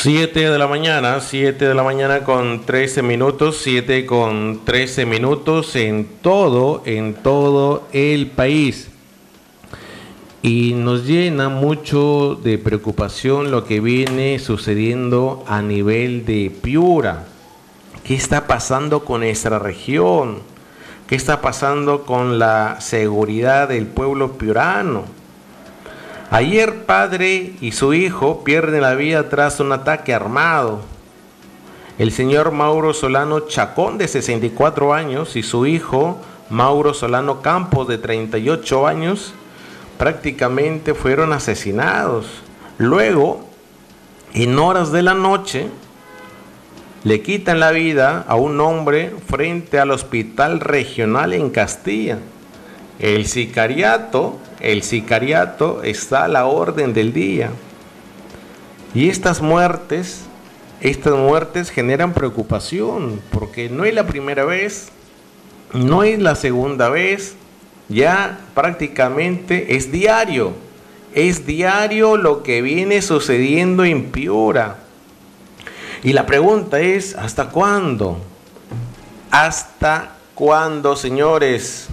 7 de la mañana con 13 minutos, 7 con 13 minutos en todo el país. Y nos llena mucho de preocupación lo que viene sucediendo a nivel de Piura. ¿Qué está pasando con nuestra región? ¿Qué está pasando con la seguridad del pueblo piurano? Ayer padre y su hijo pierden la vida tras un ataque armado. El señor Mauro Solano Chacón, de 64 años, y su hijo Mauro Solano Campos, de 38 años, prácticamente fueron asesinados. Luego, en horas de la noche, le quitan la vida a un hombre frente al hospital regional en Castilla. El sicariato está a la orden del día. Y estas muertes generan preocupación, porque no es la primera vez, no es la segunda vez, ya prácticamente es diario lo que viene sucediendo en Piura. Y la pregunta es, ¿hasta cuándo? ¿Hasta cuándo, señores?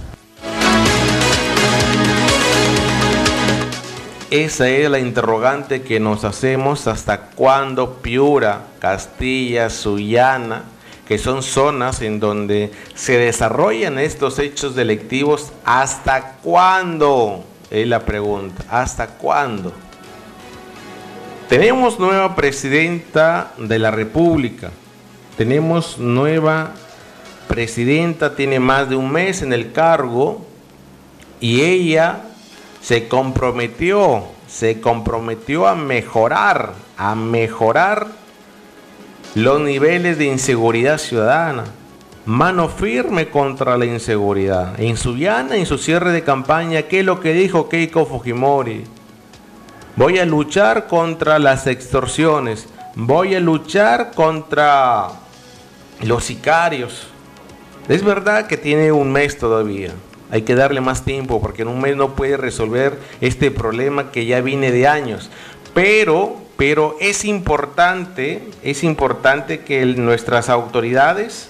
Esa es la interrogante que nos hacemos. ¿Hasta cuándo Piura, Castilla, Sullana, que son zonas en donde se desarrollan estos hechos delictivos, hasta cuándo? Es la pregunta, ¿hasta cuándo? Tenemos nueva presidenta de la República, tenemos nueva presidenta, tiene más de un mes en el cargo, y ella se comprometió a mejorar los niveles de inseguridad ciudadana. Mano firme contra la inseguridad. En Sullana, en su cierre de campaña, ¿qué es lo que dijo Keiko Fujimori? Voy a luchar contra las extorsiones, voy a luchar contra los sicarios. Es verdad que tiene un mes todavía, hay que darle más tiempo porque en un mes no puede resolver este problema que ya viene de años. Pero es importante que nuestras autoridades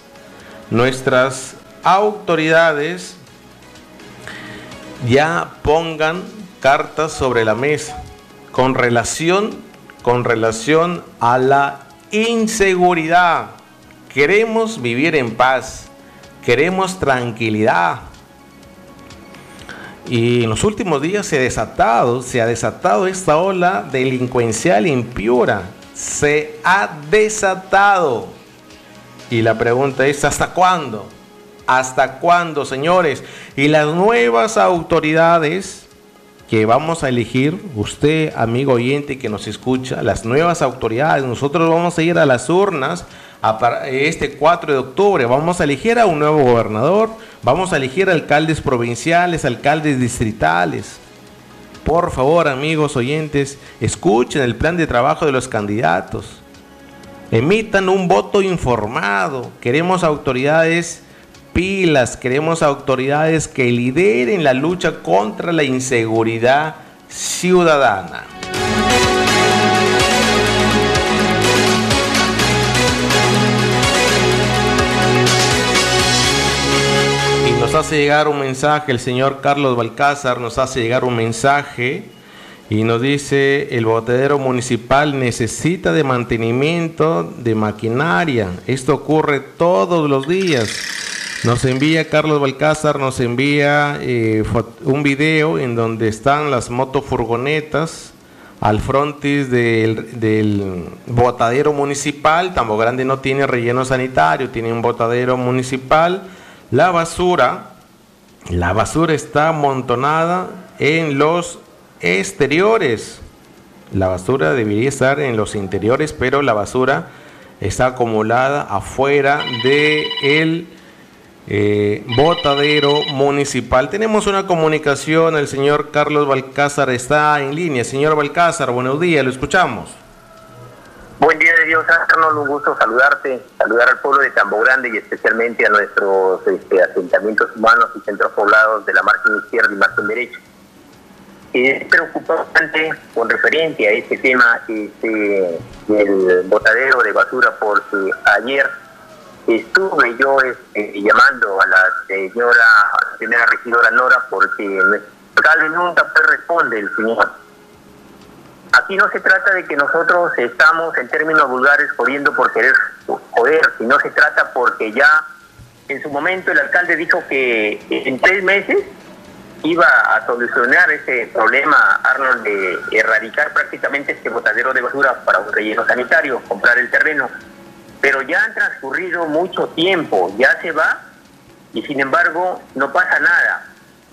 ya pongan cartas sobre la mesa con relación a la inseguridad. Queremos vivir en paz, queremos tranquilidad. Y en los últimos días se ha desatado esta ola delincuencial en Piura. Se ha desatado. Y la pregunta es, ¿hasta cuándo? ¿Hasta cuándo, señores? Y las nuevas autoridades que vamos a elegir, usted, amigo oyente que nos escucha, las nuevas autoridades, nosotros vamos a ir a las urnas este 4 de octubre, vamos a elegir a un nuevo gobernador, vamos a elegir alcaldes provinciales, alcaldes distritales. Por favor, amigos oyentes, escuchen el plan de trabajo de los candidatos, emitan un voto informado. Queremos autoridades pilas, queremos autoridades que lideren la lucha contra la inseguridad ciudadana. Y nos hace llegar un mensaje, el señor Carlos Balcázar nos hace llegar un mensaje y nos dice: el botadero municipal necesita de mantenimiento de maquinaria. Esto ocurre todos los días. Nos envía Carlos Balcázar, nos envía un video en donde están las motofurgonetas al frontis del botadero municipal. Tambo Grande no tiene relleno sanitario, tiene un botadero municipal. La basura está amontonada en los exteriores. La basura debería estar en los interiores, pero la basura está acumulada afuera del botadero municipal. Tenemos una comunicación, el señor Carlos Balcázar está en línea. Señor Balcázar, buenos días, lo escuchamos. Buen día de Dios, Arnold, un gusto saludarte, saludar al pueblo de Tambo Grande y especialmente a nuestros asentamientos humanos y centros poblados de la margen izquierda y margen derecha. es preocupante con referencia a este tema del botadero de basura, porque ayer estuve yo llamando a la primera regidora Nora, porque nuestro alcalde nunca responde el señor. Aquí no se trata de que nosotros estamos, en términos vulgares, jodiendo por querer joder, sino se trata porque ya en su momento el alcalde dijo que en 3 meses iba a solucionar ese problema, Arnold, de erradicar prácticamente este botadero de basura para un relleno sanitario, comprar el terreno. Pero ya han transcurrido mucho tiempo, ya se va y sin embargo no pasa nada.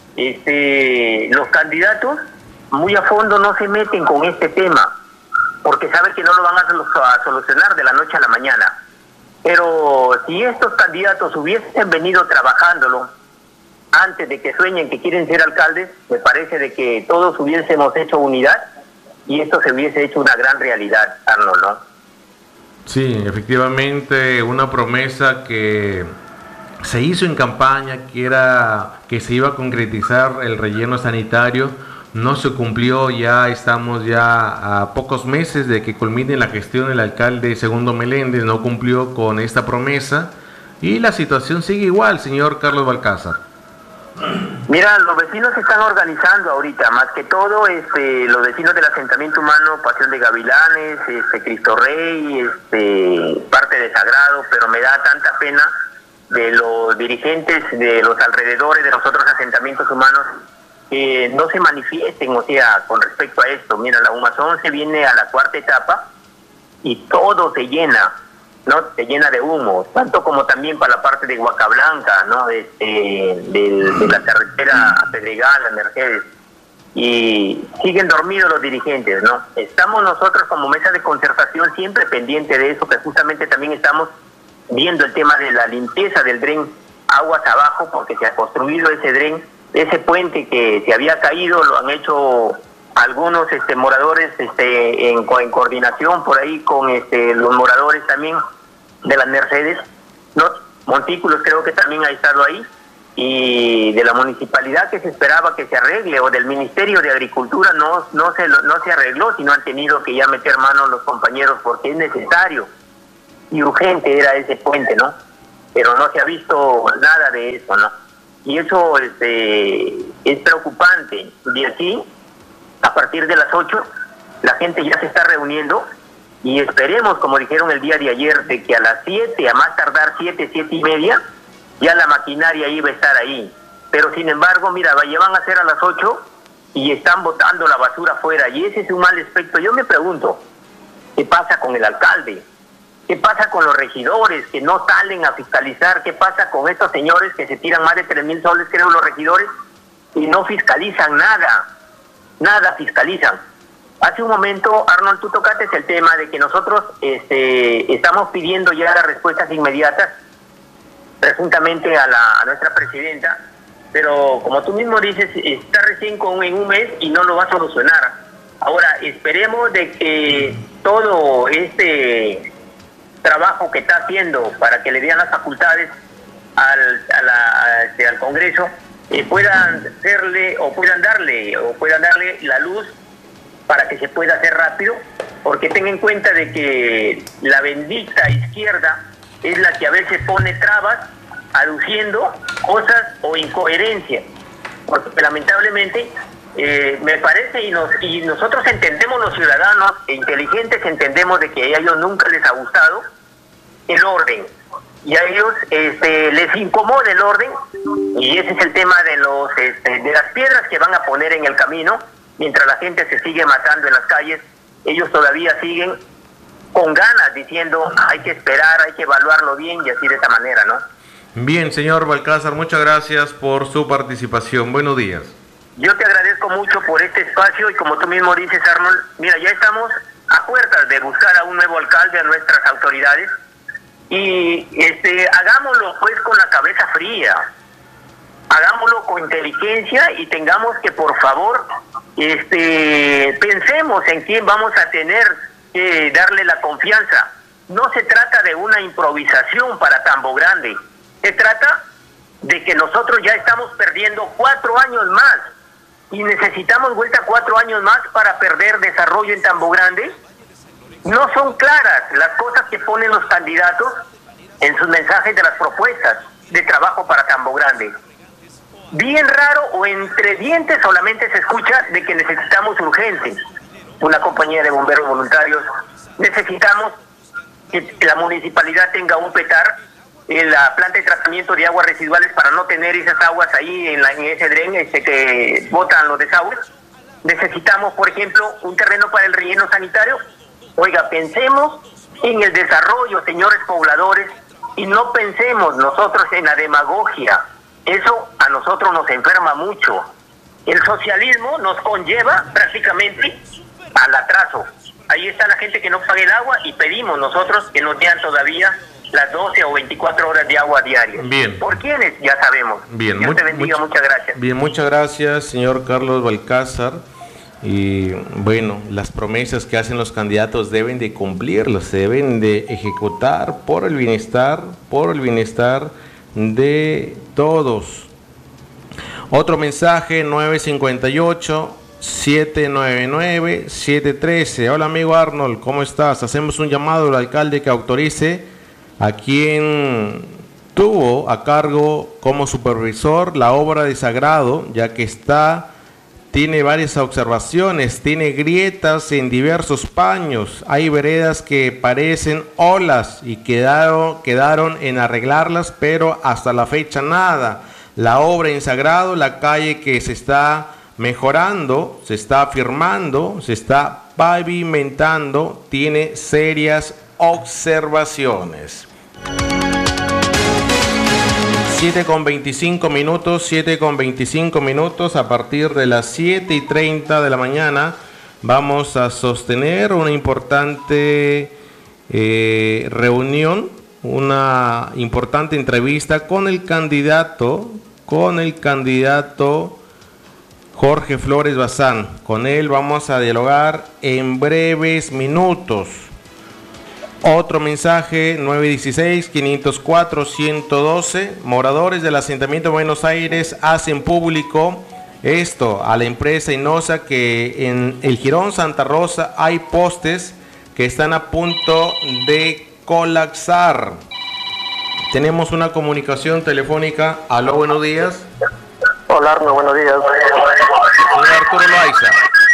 Los candidatos muy a fondo no se meten con este tema, porque saben que no lo van a solucionar de la noche a la mañana. Pero si estos candidatos hubiesen venido trabajándolo antes de que sueñen que quieren ser alcaldes, me parece de que todos hubiésemos hecho unidad y esto se hubiese hecho una gran realidad, Arnold, ¿no? Sí, efectivamente, una promesa que se hizo en campaña, que era que se iba a concretizar el relleno sanitario, no se cumplió. Ya estamos ya a pocos meses de que culmine la gestión del alcalde Segundo Meléndez, no cumplió con esta promesa y la situación sigue igual, señor Carlos Balcázar. Mira, los vecinos se están organizando ahorita, más que todo los vecinos del asentamiento humano Pasión de Gavilanes, Cristo Rey, parte de Sagrado, pero me da tanta pena de los dirigentes de los alrededores de los otros asentamientos humanos que no se manifiesten, o sea, con respecto a esto. Mira, la Humazón se viene a la 4ª etapa y todo se llena, ¿no? Se llena de humo, tanto como también para la parte de Huacablanca, ¿no? De la carretera a Pedregal, a Mercedes. Y siguen dormidos los dirigentes, ¿no? Estamos nosotros como mesa de concertación siempre pendiente de eso, que justamente también estamos viendo el tema de la limpieza del dren aguas abajo, porque se ha construido ese dren, ese puente que se había caído, lo han hecho algunos moradores en coordinación por ahí con los moradores también de las Mercedes, ¿no? Montículos creo que también ha estado ahí, y de la municipalidad que se esperaba que se arregle, o del Ministerio de Agricultura no se arregló, sino han tenido que ya meter mano los compañeros porque es necesario y urgente era ese puente, ¿no? Pero no se ha visto nada de eso, ¿no? Y eso es preocupante. De aquí, a partir de las 8, la gente ya se está reuniendo y esperemos, como dijeron el día de ayer, de que a las 7, a más tardar 7:30, ya la maquinaria iba a estar ahí. Pero sin embargo, mira, ya van a ser a las 8 y están botando la basura afuera, y ese es un mal aspecto. Yo me pregunto, ¿qué pasa con el alcalde? ¿Qué pasa con los regidores que no salen a fiscalizar? ¿Qué pasa con estos señores que se tiran más de 3,000 soles, creo, los regidores, y no fiscalizan nada? Nada fiscalizan. Hace un momento, Arnold, tú tocaste el tema de que nosotros estamos pidiendo ya las respuestas inmediatas, presuntamente a nuestra presidenta, pero como tú mismo dices, está recién en un mes y no lo va a solucionar. Ahora, esperemos de que todo trabajo que está haciendo para que le den las facultades al Congreso, puedan darle la luz para que se pueda hacer rápido, porque ten en cuenta de que la bendita izquierda es la que a veces pone trabas aduciendo cosas o incoherencias, porque lamentablemente me parece, y nosotros entendemos, los ciudadanos inteligentes entendemos de que a ellos nunca les ha gustado el orden, y a ellos les incomoda el orden, y ese es el tema de de las piedras que van a poner en el camino. Mientras la gente se sigue matando en las calles, ellos todavía siguen con ganas diciendo hay que esperar, hay que evaluarlo bien, y así de esta manera, ¿no? Bien, señor Balcázar, muchas gracias por su participación. Buenos días. Yo te agradezco mucho por este espacio, y como tú mismo dices, Arnold, mira, ya estamos a puertas de buscar a un nuevo alcalde, a nuestras autoridades, y hagámoslo pues con la cabeza fría, hagámoslo con inteligencia, y tengamos que, por favor, pensemos en quién vamos a tener que darle la confianza. No se trata de una improvisación para Tambo Grande, se trata de que nosotros ya estamos perdiendo 4 años más. y necesitamos vuelta 4 años más para perder desarrollo en Tambo Grande. No son claras las cosas que ponen los candidatos en sus mensajes de las propuestas de trabajo para Tambo Grande. Bien raro o entre dientes solamente se escucha de que necesitamos urgente una compañía de bomberos voluntarios, necesitamos que la municipalidad tenga un PETAR, la planta de tratamiento de aguas residuales para no tener esas aguas ahí en ese dren que botan los desagües. Necesitamos, por ejemplo, un terreno para el relleno sanitario. Oiga, pensemos en el desarrollo, señores pobladores, y no pensemos nosotros en la demagogia. Eso a nosotros nos enferma mucho. El socialismo nos conlleva prácticamente al atraso. Ahí está la gente que no paga el agua y pedimos nosotros que nos den todavía las 12 o 24 horas de agua diarias. Bien. ¿Por quiénes? Ya sabemos. Bien. Dios te bendiga, muchas gracias. Bien, muchas gracias, señor Carlos Balcázar. Y bueno, las promesas que hacen los candidatos deben de cumplirlas, se deben de ejecutar por el bienestar de todos. Otro mensaje, 958-799-713. Hola amigo Arnold, ¿cómo estás? Hacemos un llamado al alcalde que autorice a quien tuvo a cargo como supervisor la obra de Sagrado, ya que tiene varias observaciones, tiene grietas en diversos paños, hay veredas que parecen olas y quedaron en arreglarlas, pero hasta la fecha nada. La obra en Sagrado, la calle que se está mejorando, se está afirmando, se está pavimentando, tiene serias observaciones. 7:25 minutos, a partir de las 7:30 de la mañana vamos a sostener una importante reunión, una importante entrevista con el candidato Jorge Flores Bazán. Con él vamos a dialogar en breves minutos. Otro mensaje, 916-504-112. Moradores del asentamiento de Buenos Aires hacen público esto a la empresa Inosa, que en el Jirón Santa Rosa hay postes que están a punto de colapsar. Tenemos una comunicación telefónica. Aló, buenos días. Hola, Arno, buenos días. Señor Arturo Loaiza.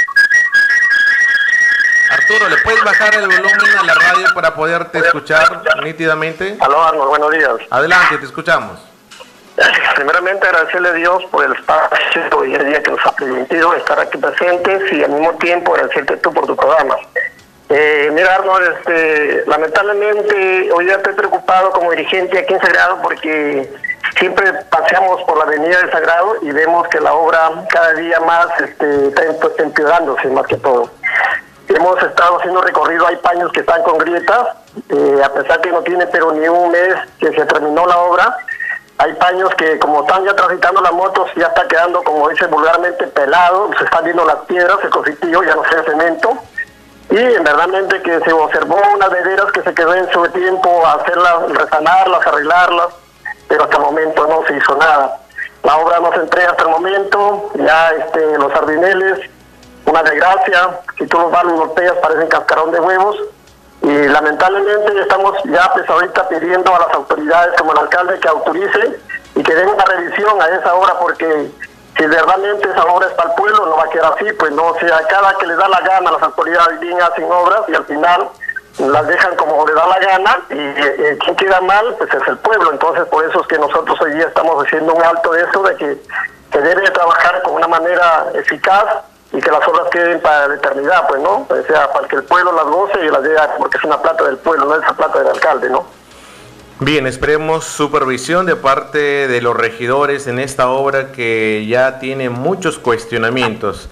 Arturo, ¿le puedes bajar el volumen a la radio para poderte escuchar nítidamente? Aló, Arno, buenos días. Adelante, te escuchamos. Primeramente agradecerle a Dios por el espacio y el día que nos ha permitido estar aquí presentes, y al mismo tiempo agradecerte tú por tu programa. Mira, Arnold, lamentablemente hoy día estoy preocupado como dirigente aquí en Sagrado, porque siempre paseamos por la avenida de Sagrado y vemos que la obra cada día más está empeorándose, más que todo. Hemos estado haciendo recorrido, hay paños que están con grietas, a pesar que no tiene pero ni un mes que se terminó la obra. Hay paños que, como están ya transitando las motos, ya está quedando, como dice vulgarmente, pelado, se están viendo las piedras, el concitillo, ya no sea cemento. Y en verdad que se observó unas veredas que se quedó en su tiempo a hacerlas, resanarlas, arreglarlas, pero hasta el momento no se hizo nada. La obra no se entrega hasta el momento, ya los sardineles, una desgracia, si tú los vas los golpeas parecen cascarón de huevos, y lamentablemente estamos ya pues ahorita pidiendo a las autoridades como el alcalde que autorice y que den una revisión a esa obra, porque si verdaderamente esa obra es para el pueblo, no va a quedar así, pues no, o sea, cada que les da la gana, las autoridades bien hacen obras y al final las dejan como le da la gana, y quien queda mal, pues es el pueblo. Entonces por eso es que nosotros hoy día estamos haciendo un alto de eso, de que se debe trabajar con una manera eficaz y que las obras queden para la eternidad, pues, ¿no? O sea, para que el pueblo las goce y las dé, porque es una plata del pueblo, no es la plata del alcalde, ¿no? Bien, esperemos supervisión de parte de los regidores en esta obra que ya tiene muchos cuestionamientos.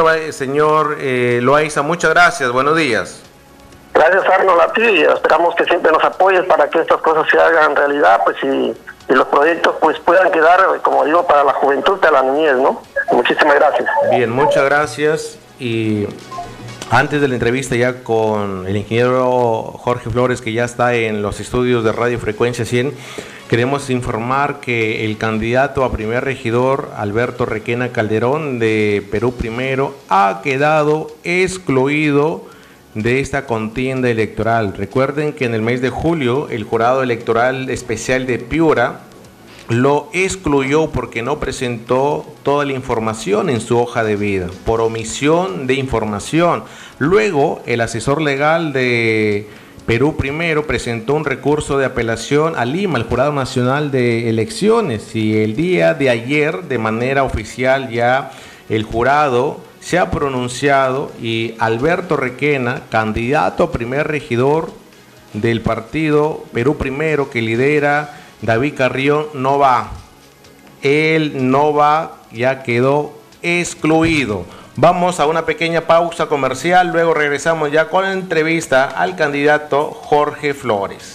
Señor Loaiza, muchas gracias, buenos días. Gracias, Arnold, a ti, y esperamos que siempre nos apoyes para que estas cosas se hagan realidad, pues, y los proyectos pues puedan quedar, como digo, para la juventud, para la niñez, ¿no? Muchísimas gracias. Bien, muchas gracias. Y antes de la entrevista ya con el ingeniero Jorge Flores, que ya está en los estudios de Radio Frecuencia 100, Queremos informar que el candidato a primer regidor, Alberto Requena Calderón, de Perú Primero, ha quedado excluido de esta contienda electoral. Recuerden que en el mes de julio, el Jurado Electoral Especial de Piura lo excluyó porque no presentó toda la información en su hoja de vida, por omisión de información. Luego, el asesor legal de Perú Primero presentó un recurso de apelación a Lima, al Jurado Nacional de Elecciones, y el día de ayer, de manera oficial, ya el jurado se ha pronunciado y Alberto Requena, candidato a primer regidor del partido Perú Primero que lidera David Carrión, no va. Él no va, ya quedó excluido. Vamos a una pequeña pausa comercial, luego regresamos ya con la entrevista al candidato Jorge Flores.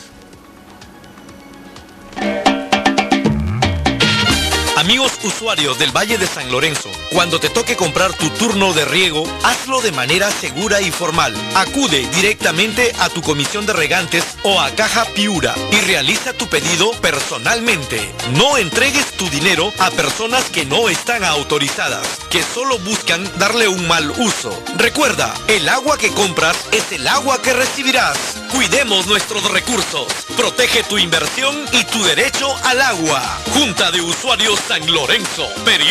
Amigos usuarios del Valle de San Lorenzo, cuando te toque comprar tu turno de riego, hazlo de manera segura y formal. Acude directamente a tu comisión de regantes o a Caja Piura y realiza tu pedido personalmente. No entregues tu dinero a personas que no están autorizadas, que solo buscan darle un mal uso. Recuerda, el agua que compras es el agua que recibirás. Cuidemos nuestros recursos. Protege tu inversión y tu derecho al agua. Junta de Usuarios San Lorenzo.